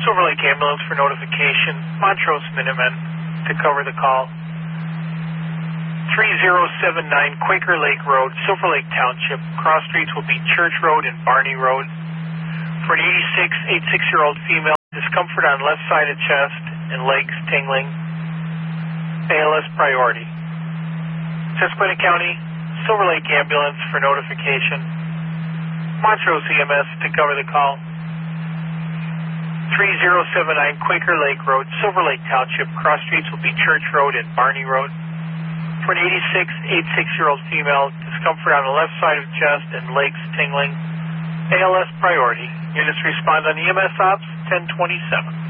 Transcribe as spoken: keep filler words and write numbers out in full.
Silver Lake Ambulance for notification. Montrose Minutemen to cover the call. three zero seven nine Quaker Lake Road, Silver Lake Township. Cross streets will be Church Road and Barney Road. For an eighty-six, eighty-six-year-old female, discomfort on left side of chest and legs tingling. A L S priority. Susquehanna County, Silver Lake Ambulance for notification. Montrose E M S to cover the call. three zero seven nine Quaker Lake Road, Silver Lake Township. Cross streets will be Church Road and Barney Road. For an eighty-six, eighty-six-year-old female, discomfort on the left side of chest and legs tingling. A L S priority. Units respond on E M S ops ten twenty-seven.